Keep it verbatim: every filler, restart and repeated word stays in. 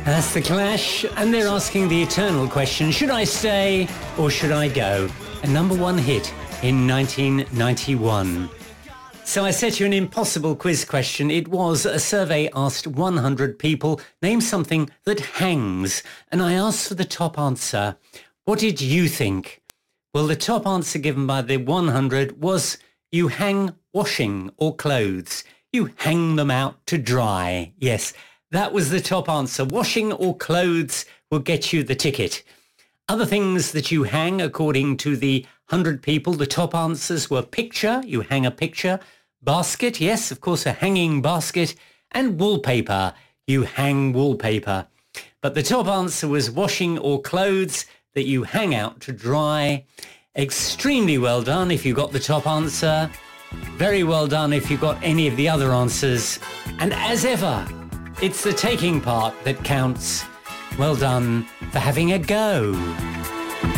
That's The Clash, and they're asking the eternal question, should I stay or should I go? A number one hit in nineteen ninety-one. So I set you an impossible quiz question. It was a survey asked one hundred people, name something that hangs, and I asked for the top answer. What did you think? Well, the top answer given by the one hundred was you hang washing or clothes. You hang them out to dry. Yes, that was the top answer. Washing or clothes will get you the ticket. Other things that you hang, according to the one hundred people, the top answers were picture, you hang a picture, basket, yes, of course, a hanging basket, and wallpaper, you hang wallpaper. But the top answer was washing or clothes that you hang out to dry. Extremely well done if you got the top answer. Very well done if you got any of the other answers. And as ever, it's the taking part that counts. Well done for having a go.